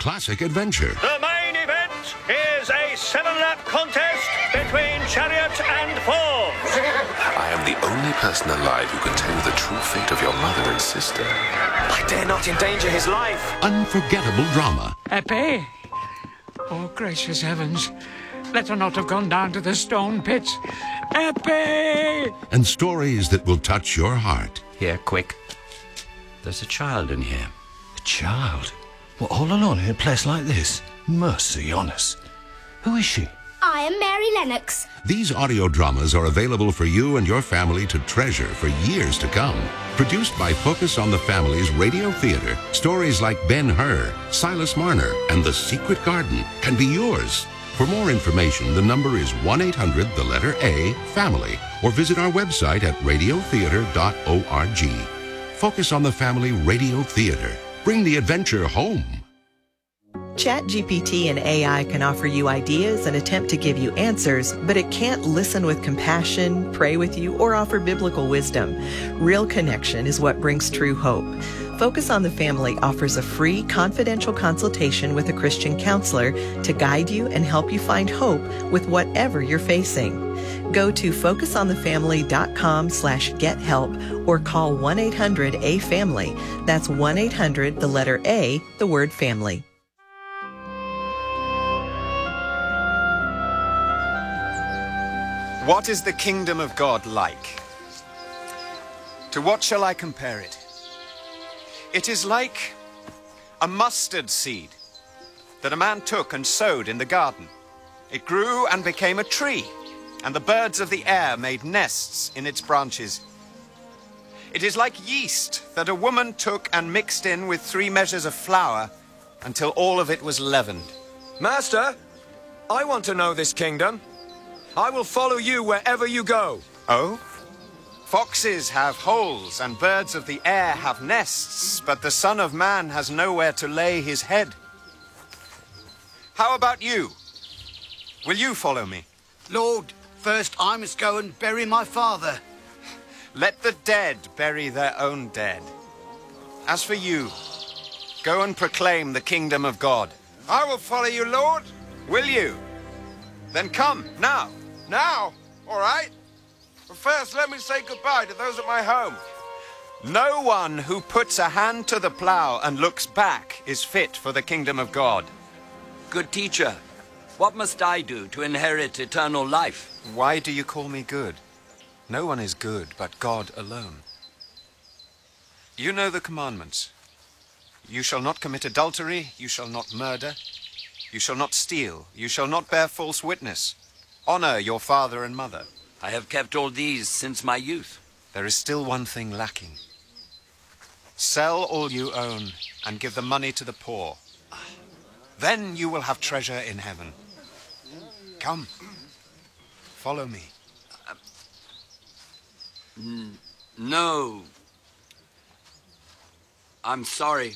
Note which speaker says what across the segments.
Speaker 1: classic adventure.
Speaker 2: The main event is a 7-lap contest between Chariot and Force.
Speaker 3: I am the only person alive who can tell you the true fate of your mother and sister.
Speaker 4: I dare not endanger his life.
Speaker 1: Unforgettable drama.
Speaker 5: Eppie! Oh, gracious heavens. Let her not have gone down to the stone pits. Eppie!
Speaker 1: And stories that will touch your heart.
Speaker 6: Here, quick. There's a child in here.
Speaker 7: A child? What, all alone in a place like this? Mercy on us. Who is she?
Speaker 8: I am Mary Lennox.
Speaker 1: These audio dramas are available for you and your family to treasure for years to come. Produced by Focus on the Family's Radio Theater, stories like Ben-Hur, Silas Marner, and The Secret Garden can be yours. For more information, the number is 1-800-A-FAMILY, or visit our website at radiotheater.org. Focus on the Family Radio Theater. Bring the adventure home.
Speaker 9: ChatGPT and AI can offer you ideas and attempt to give you answers, but it can't listen with compassion, pray with you, or offer biblical wisdom. Real connection is what brings true hope. Focus on the Family offers a free, confidential consultation with a Christian counselor to guide you and help you find hope with whatever you're facing. Go to focusonthefamily.com/gethelp or call 1-800-A-FAMILY. That's 1-800, the letter A, the word family.
Speaker 10: What is the kingdom of God like? To what shall I compare it? It is like a mustard seed that a man took and sowed in the garden. It grew and became a tree, and the birds of the air made nests in its branches. It is like yeast that a woman took and mixed in with 3 measures of flour until all of it was leavened.
Speaker 4: Master, I want to know this kingdom. I will follow you wherever you go.
Speaker 10: Oh? Foxes have holes and birds of the air have nests, but the Son of Man has nowhere to lay his head. How about you? Will you follow me?
Speaker 11: Lord, first I must go and bury my father.
Speaker 10: Let the dead bury their own dead. As for you, go and proclaim the kingdom of God.
Speaker 12: I will follow you, Lord.
Speaker 10: Will you? Then come, now.
Speaker 12: Now? All right. But first, let me say goodbye to those at my home.
Speaker 10: No one who puts a hand to the plow and looks back is fit for the kingdom of God.
Speaker 6: Good teacher, what must I do to inherit eternal life?
Speaker 10: Why do you call me good? No one is good but God alone. You know the commandments. You shall not commit adultery, you shall not murder, you shall not steal, you shall not bear false witness. Honor your father and mother.
Speaker 6: I have kept all these since my youth.
Speaker 10: There is still one thing lacking. Sell all you own and give the money to the poor. Then you will have treasure in heaven. Come, follow me.
Speaker 6: No. I'm sorry.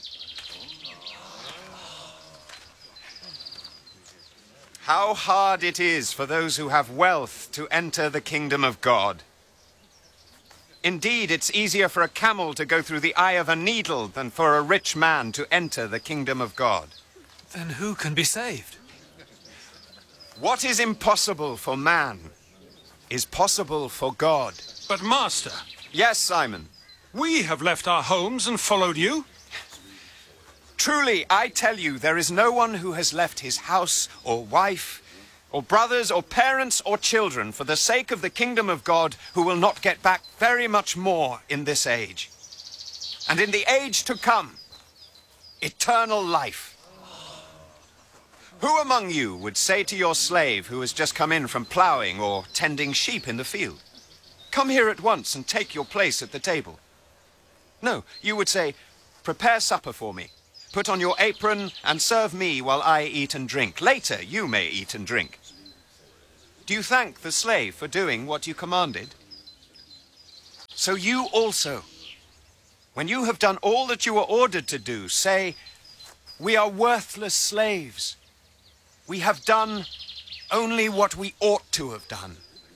Speaker 10: How hard it is for those who have wealth to enter the kingdom of God. Indeed, it's easier for a camel to go through the eye of a needle than for a rich man to enter the kingdom of God.
Speaker 13: Then who can be saved?
Speaker 10: What is impossible for man is possible for God.
Speaker 13: But Master...
Speaker 10: Yes, Simon?
Speaker 13: We have left our homes and followed you.
Speaker 10: Truly, I tell you, there is no one who has left his house or wife or brothers or parents or children for the sake of the kingdom of God who will not get back very much more in this age. And in the age to come, eternal life. Who among you would say to your slave who has just come in from plowing or tending sheep in the field, "Come here at once and take your place at the table"? No, you would say, "Prepare supper for me. Put on your apron and serve me while I eat and drink. Later, you may eat and drink." Do you thank the slave for doing what you commanded? So you also, when you have done all that you were ordered to do, say, "We are worthless slaves. We have done only what we ought to have done."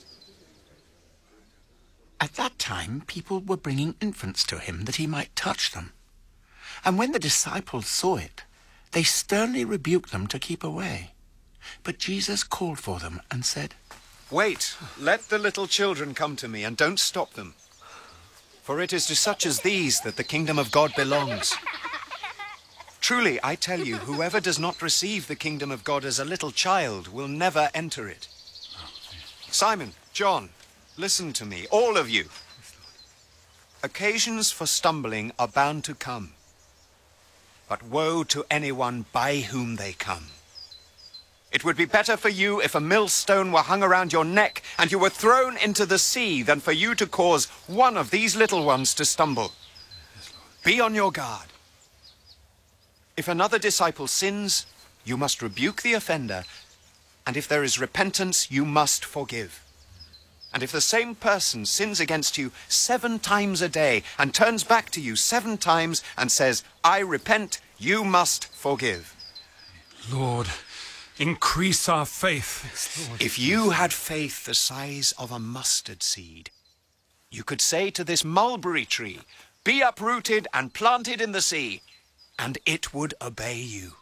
Speaker 14: At that time, people were bringing infants to him that he might touch them. And when the disciples saw it, They sternly rebuked them to keep away. But Jesus called for them and said,
Speaker 10: Wait, let the little children come to me, and don't stop them. For it is to such as these that the kingdom of God belongs. Truly, I tell you, whoever does not receive the kingdom of God as a little child will never enter it. Simon, John, listen to me, all of you. Occasions for stumbling are bound to come. But woe to anyone by whom they come. It would be better for you if a millstone were hung around your neck and you were thrown into the sea than for you to cause one of these little ones to stumble. Be on your guard. If another disciple sins, you must rebuke the offender, and if there is repentance, you must forgive. And if the same person sins against you 7 times a day and turns back to you 7 times and says, I repent, you must forgive.
Speaker 13: Lord, increase our faith.
Speaker 10: If you had faith the size of a mustard seed, you could say to this mulberry tree, be uprooted and planted in the sea, and it would obey you.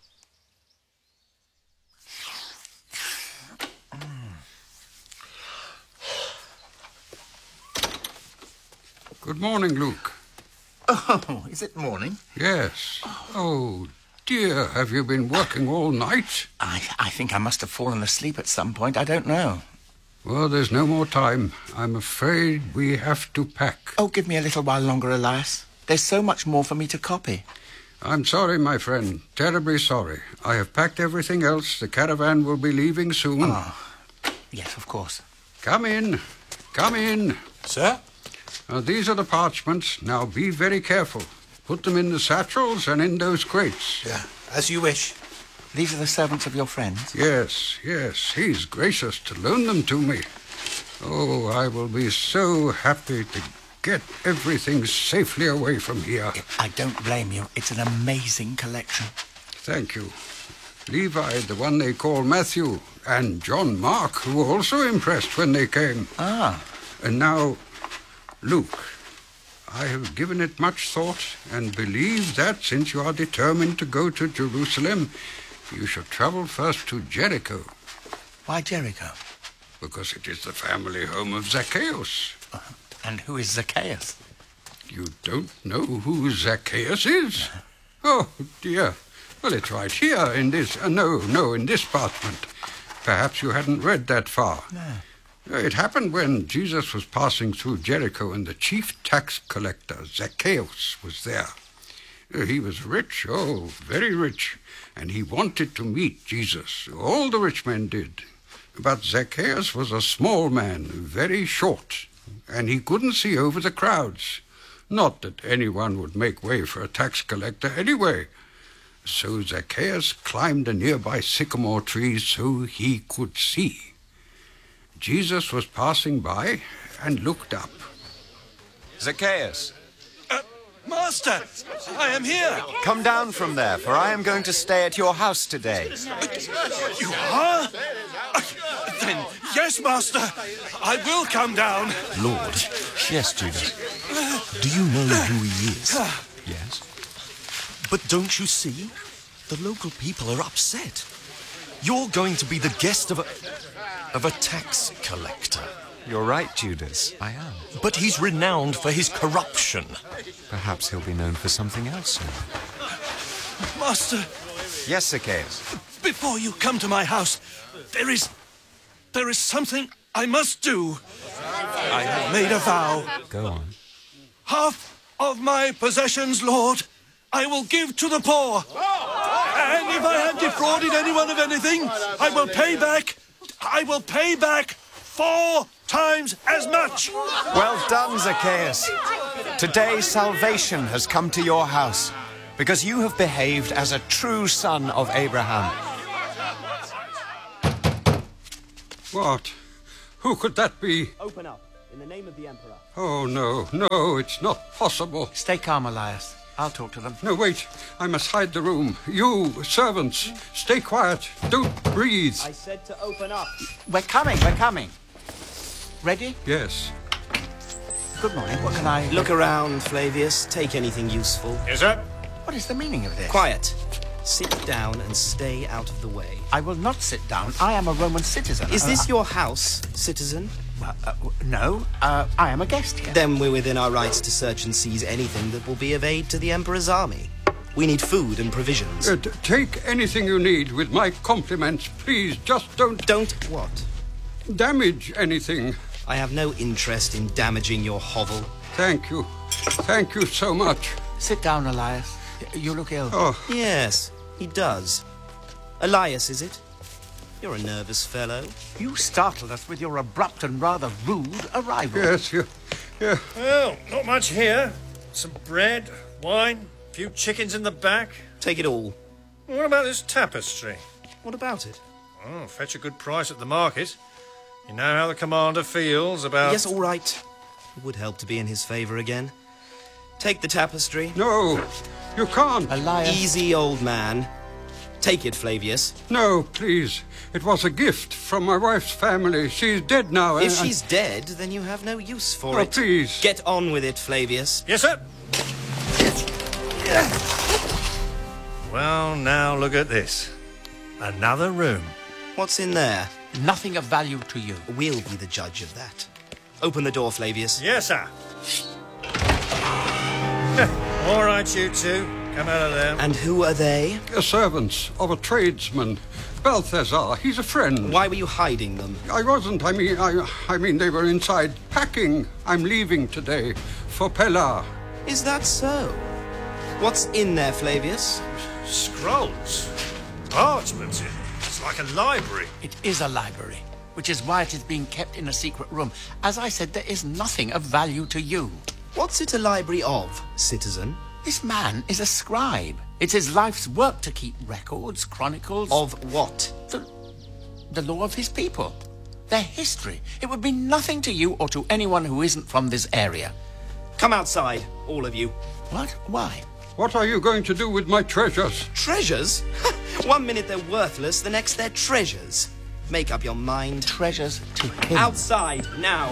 Speaker 15: Good morning, Luke.
Speaker 14: Oh, is it morning?
Speaker 15: Yes. Oh, dear, have you been working all night?
Speaker 14: I think I must have fallen asleep at some point. I don't know.
Speaker 15: Well, there's no more time. I'm afraid we have to pack.
Speaker 14: Oh, give me a little while longer, Elias. There's so much more for me to copy.
Speaker 15: I'm sorry, my friend. Terribly sorry. I have packed everything else. The caravan will be leaving soon.
Speaker 14: Oh, yes, of course.
Speaker 15: Come in. Come in.
Speaker 13: Sir?
Speaker 15: These are the parchments. Now be very careful. Put them in the satchels and in those crates.
Speaker 14: Yeah, as you wish. These are the servants of your friends?
Speaker 15: Yes, yes. He's gracious to loan them to me. Oh, I will be so happy to get everything safely away from here.
Speaker 14: I don't blame you. It's an amazing collection.
Speaker 15: Thank you. Levi, the one they call Matthew, and John Mark, who were also impressed when they came.
Speaker 14: Ah.
Speaker 15: And now, Luke, I have given it much thought and believe that since you are determined to go to Jerusalem, you should travel first to Jericho.
Speaker 14: Why Jericho?
Speaker 15: Because it is the family home of Zacchaeus.
Speaker 14: And who is Zacchaeus?
Speaker 15: You don't know who Zacchaeus is? Oh, dear. Well, it's right here in this... no, in this parchment. Perhaps you hadn't read that far.
Speaker 14: No.
Speaker 15: It happened when Jesus was passing through Jericho and the chief tax collector, Zacchaeus, was there. He was rich, oh, very rich, and he wanted to meet Jesus. All the rich men did. But Zacchaeus was a small man, very short, and he couldn't see over the crowds. Not that anyone would make way for a tax collector anyway. So Zacchaeus climbed a nearby sycamore tree so he could see. Jesus was passing by and looked up.
Speaker 10: Zacchaeus.
Speaker 13: Master, I am here.
Speaker 10: Come down from there, for I am going to stay at your house today.
Speaker 13: You are? Then, yes, Master, I will come down.
Speaker 16: Lord. Yes, Judas. Do you know who he is?
Speaker 10: Yes.
Speaker 16: But don't you see? The local people are upset. You're going to be the guest of a tax collector.
Speaker 10: You're right, Judas. I am.
Speaker 16: But he's renowned for his corruption.
Speaker 10: Perhaps he'll be known for something else soon.
Speaker 13: Master.
Speaker 10: Yes, Zacchaeus.
Speaker 13: Before you come to my house, there is something I must do. I have made a vow.
Speaker 10: Go on.
Speaker 13: Half of my possessions, Lord, I will give to the poor. And if I have defrauded anyone of anything, I will pay back. I will pay back 4 times as much.
Speaker 10: Well done, Zacchaeus. Today salvation has come to your house because you have behaved as a true son of Abraham.
Speaker 15: What? Who could that be?
Speaker 17: Open up, in the name of the Emperor.
Speaker 15: Oh, no, it's not possible.
Speaker 14: Stay calm, Elias. I'll talk to them.
Speaker 15: No, wait. I must hide the room. You, servants, stay quiet. Don't breathe.
Speaker 17: I said to open up.
Speaker 14: We're coming. Ready?
Speaker 15: Yes.
Speaker 14: Good morning. What can I...
Speaker 17: Look around, Flavius. Take anything useful.
Speaker 13: Is it?
Speaker 14: What is the meaning of this?
Speaker 17: Quiet.
Speaker 18: Sit down and stay out of the way.
Speaker 14: I will not sit down. I am a Roman citizen.
Speaker 18: Is this your house, citizen?
Speaker 14: Well, no. I am a guest here.
Speaker 18: Then we're within our rights to search and seize anything that will be of aid to the Emperor's army. We need food and provisions.
Speaker 15: Take anything you need with my compliments. Please, just don't...
Speaker 18: Don't what?
Speaker 15: Damage anything.
Speaker 18: I have no interest in damaging your hovel.
Speaker 15: Thank you. Thank you so much.
Speaker 14: Sit down, Elias. You look ill.
Speaker 15: Oh.
Speaker 18: Yes, he does. Elias, is it? You're a nervous fellow.
Speaker 14: You startled us with your abrupt and rather rude arrival.
Speaker 15: Yes, yeah.
Speaker 2: Well, not much here. Some bread, wine, a few chickens in the back.
Speaker 18: Take it all.
Speaker 2: What about this tapestry?
Speaker 18: What about it?
Speaker 2: Oh, fetch a good price at the market. You know how the commander feels about...
Speaker 18: Yes, all right. It would help to be in his favour again. Take the tapestry.
Speaker 15: No, you can't.
Speaker 14: Elias.
Speaker 18: Easy, old man. Take it, Flavius.
Speaker 15: No, please. It was a gift from my wife's family. She's dead now.
Speaker 18: If she's dead, then you have no use for it.
Speaker 15: Please.
Speaker 18: Get on with it, Flavius.
Speaker 2: Yes, sir. Well, now look at this. Another room.
Speaker 18: What's in there?
Speaker 14: Nothing of value to you.
Speaker 18: We'll be the judge of that. Open the door, Flavius.
Speaker 2: Yes, sir. All right, you two. Come out of there.
Speaker 18: And who are they?
Speaker 15: Servants of a tradesman. Balthazar. He's a friend.
Speaker 18: Why were you hiding them?
Speaker 15: I wasn't. I mean, they were inside packing. I'm leaving today for Pella.
Speaker 18: Is that so? What's in there, Flavius?
Speaker 2: Scrolls. Parchment. It's like a library.
Speaker 14: It is a library, which is why it is being kept in a secret room. As I said, there is nothing of value to you.
Speaker 18: What's it a library of, citizen?
Speaker 14: This man is a scribe. It's his life's work to keep records, chronicles...
Speaker 18: Of what?
Speaker 14: The law of his people. Their history. It would mean nothing to you or to anyone who isn't from this area.
Speaker 18: Come outside, all of you.
Speaker 14: What? Why?
Speaker 15: What are you going to do with my treasures?
Speaker 18: Treasures? 1 minute they're worthless, the next they're treasures. Make up your mind.
Speaker 14: Treasures to him.
Speaker 18: Outside, now.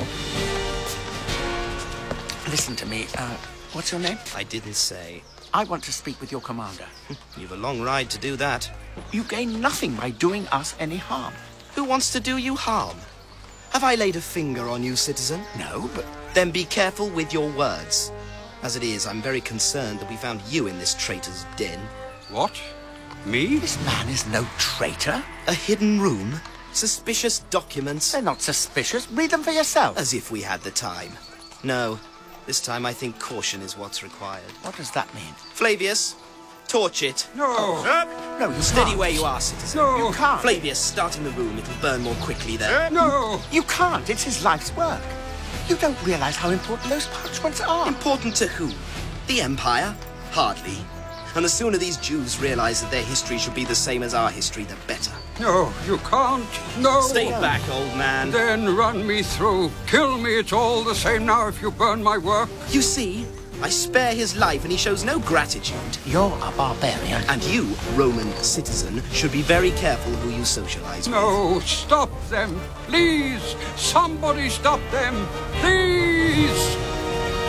Speaker 14: Listen to me. What's your name?
Speaker 18: I didn't say.
Speaker 14: I want to speak with your commander.
Speaker 18: You've a long ride to do that.
Speaker 14: You gain nothing by doing us any harm.
Speaker 18: Who wants to do you harm? Have I laid a finger on you, citizen?
Speaker 14: No, but...
Speaker 18: Then be careful with your words. As it is, I'm very concerned that we found you in this traitor's den.
Speaker 15: What? Me?
Speaker 14: This man is no traitor.
Speaker 18: A hidden room? Suspicious documents?
Speaker 14: They're not suspicious. Read them for yourself.
Speaker 18: As if we had the time. No. This time I think caution is what's required.
Speaker 14: What does that mean?
Speaker 18: Flavius, torch it.
Speaker 15: No.
Speaker 14: No, you
Speaker 18: Steady
Speaker 14: can't.
Speaker 18: where you are, citizen.
Speaker 15: No.
Speaker 14: You can't.
Speaker 18: Flavius, start in the room. It'll burn more quickly there.
Speaker 15: No.
Speaker 14: You can't. It's his life's work. You don't realize how important those parchments are.
Speaker 18: Important to who? The Empire? Hardly. And the sooner these Jews realize that their history should be the same as our history, the better.
Speaker 15: No, you can't. No.
Speaker 18: Stay back, old man.
Speaker 15: Then run me through. Kill me. It's all the same now if you burn my work.
Speaker 18: You see, I spare his life and he shows no gratitude.
Speaker 14: You're a barbarian.
Speaker 18: And you, Roman citizen, should be very careful who you socialize with.
Speaker 15: No, stop them. Please. Somebody stop them. Please.